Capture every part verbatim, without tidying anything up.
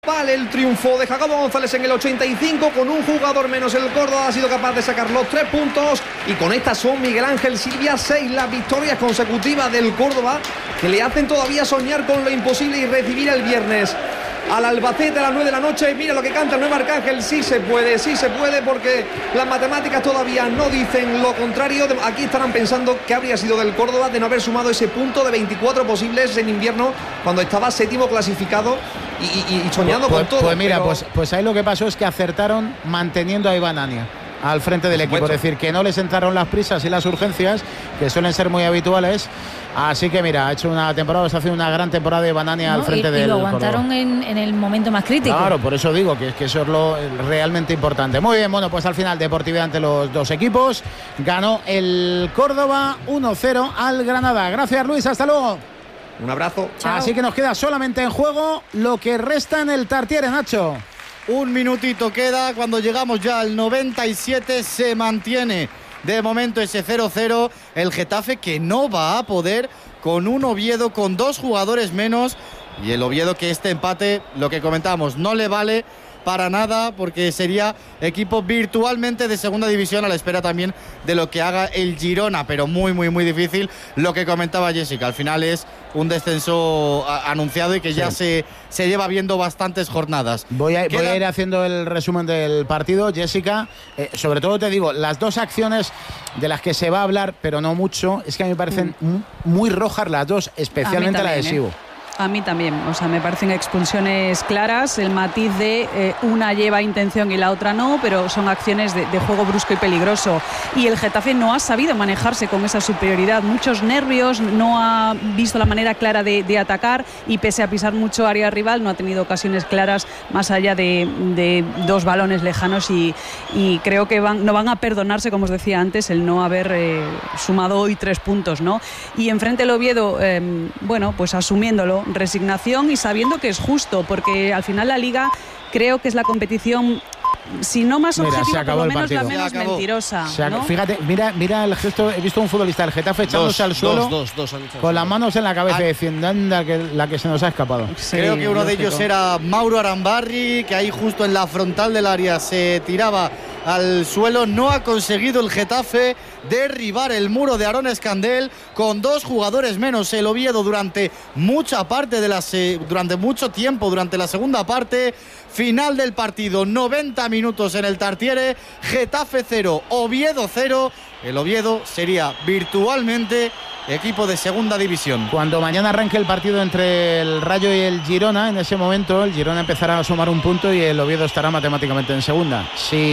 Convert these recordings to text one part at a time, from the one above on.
Vale el triunfo de Jacobo González en el ochenta y cinco. Con un jugador menos, el Córdoba ha sido capaz de sacar los tres puntos. Y con estas son Miguel Ángel Silvia, seis las victorias consecutivas del Córdoba, que le hacen todavía soñar con lo imposible y recibir el viernes al Albacete a las nueve de la noche. Mira lo que canta el nuevo Arcángel. Sí se puede, sí se puede, porque las matemáticas todavía no dicen lo contrario. Aquí estarán pensando que habría sido del Córdoba de no haber sumado ese punto de veinticuatro posibles en invierno, cuando estaba séptimo clasificado y, y, y soñando pues, con todo. Pues mira, pero... pues, pues ahí lo que pasó es que acertaron manteniendo a Iván Ania al frente del equipo, es decir, que no les entraron las prisas y las urgencias, que suelen ser muy habituales. Así que mira, ha hecho una temporada, está haciendo una gran temporada de Banania no, al frente y, del y lo aguantaron en, en el momento más crítico. Claro, por eso digo que, que eso es lo realmente importante. Muy bien, bueno, pues al final deportividad ante los dos equipos. Ganó el Córdoba uno cero al Granada. Gracias, Luis, hasta luego. Un abrazo. Chao. Así que nos queda solamente en juego lo que resta en el Tartiere, Nacho. Un minutito queda, cuando llegamos ya al noventa y siete se mantiene de momento ese cero cero. El Getafe, que no va a poder con un Oviedo con dos jugadores menos, y el Oviedo que este empate, lo que comentamos, no le vale para nada, porque sería equipo virtualmente de segunda división, a la espera también de lo que haga el Girona, pero muy muy muy difícil. Lo que comentaba Jessica, al final es un descenso a, anunciado y que ya sí. se, se lleva viendo bastantes jornadas. Voy a, voy a ir haciendo el resumen del partido, Jessica. Eh, sobre todo te digo, las dos acciones de las que se va a hablar, pero no mucho, es que a mí me parecen mm. muy rojas las dos, especialmente también, la de Sibo. ¿eh? A mí también, o sea, me parecen expulsiones claras, el matiz de eh, una lleva intención y la otra no, pero son acciones de, de juego brusco y peligroso. Y el Getafe no ha sabido manejarse con esa superioridad, muchos nervios, no ha visto la manera clara de, de atacar, y pese a pisar mucho área rival, no ha tenido ocasiones claras más allá de, de dos balones lejanos, y, y creo que van, no van a perdonarse, como os decía antes, el no haber eh, sumado hoy tres puntos, ¿no? Y enfrente el Oviedo, eh, bueno, pues asumiéndolo, resignación y sabiendo que es justo, porque al final la Liga creo que es la competición, si no más objetiva, por lo menos la menos mentirosa, ¿no? Fíjate, mira, mira el gesto. He visto un futbolista del Getafe echándose al suelo dos, dos, dos, con las manos en la cabeza, ah, diciendo, anda, que la que se nos ha escapado. Sí, creo que uno de ellos era Mauro Arambarri, que ahí justo en la frontal del área se tiraba al suelo. No ha conseguido el Getafe derribar el muro de Aaron Escandel, con dos jugadores menos el Oviedo durante mucha parte de la se- durante mucho tiempo durante la segunda parte. Final del partido, noventa minutos en el Tartiere, Getafe cero, Oviedo cero. El Oviedo sería virtualmente equipo de segunda división. Cuando mañana arranque el partido entre el Rayo y el Girona, en ese momento el Girona empezará a sumar un punto y el Oviedo estará matemáticamente en segunda.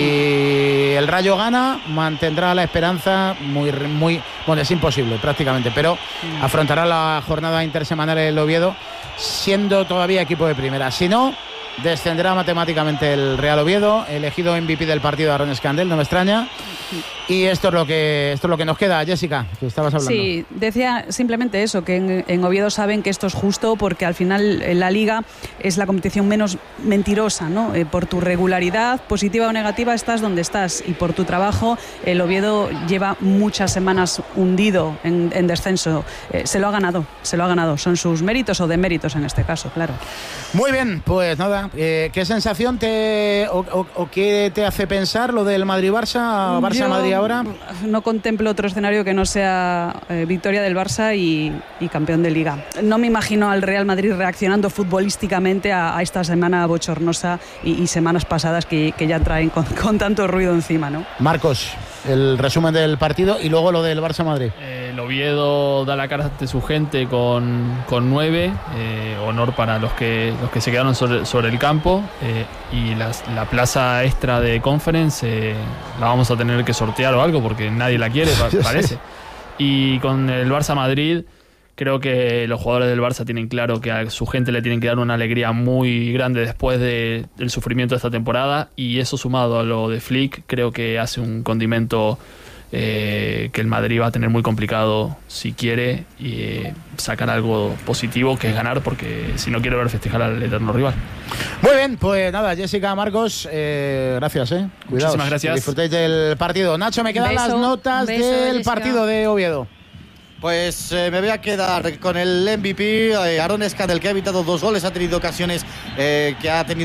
Si el Rayo gana, mantendrá la esperanza muy, muy... Bueno, es imposible prácticamente, pero afrontará la jornada intersemanal el Oviedo siendo todavía equipo de primera. Si no, descenderá matemáticamente el Real Oviedo, elegido M V P del partido de Aaron Escandel, no me extraña. Y esto es lo que esto es lo que nos queda, Jessica, que estabas hablando. Sí, decía simplemente eso, que en, en Oviedo saben que esto es justo, porque al final en la Liga es la competición menos mentirosa, ¿no? Eh, por tu regularidad, positiva o negativa, estás donde estás, y por tu trabajo el Oviedo lleva muchas semanas hundido en, en descenso. Eh, se lo ha ganado, se lo ha ganado. Son sus méritos o deméritos en este caso, claro. Muy bien, pues nada, eh, ¿qué sensación te o, o, o qué te hace pensar lo del Madrid-Barça, Barça-Madrid ahora? No contemplo otro escenario que no sea eh, victoria del Barça y, y campeón de Liga. No me imagino al Real Madrid reaccionando futbolísticamente a, a esta semana bochornosa y, y semanas pasadas que, que ya traen con, con tanto ruido encima, ¿no? Marcos, el resumen del partido y luego lo del Barça-Madrid. Eh, el Oviedo da la cara ante su gente con, con nueve, eh, honor para los que, los que se quedaron sobre, sobre el campo, eh, y las, la plaza extra de Conference eh, la vamos a tener que sortear o algo, porque nadie la quiere, parece. Y con el Barça-Madrid, creo que los jugadores del Barça tienen claro que a su gente le tienen que dar una alegría muy grande después de, del sufrimiento de esta temporada, y eso sumado a lo de Flick creo que hace un condimento eh, que el Madrid va a tener muy complicado si quiere eh, sacar algo positivo, que es ganar, porque si no quiere ver festejar al eterno rival. Muy bien, pues nada, Jessica, Marcos, eh, gracias, eh. Cuidaos. Muchísimas gracias. Disfrutéis del partido. Nacho, me quedan beso, las notas beso, del Jessica. Partido de Oviedo. Pues eh, me voy a quedar con el M V P, eh, Aaron Escandel, que ha evitado dos goles, ha tenido ocasiones eh, que ha tenido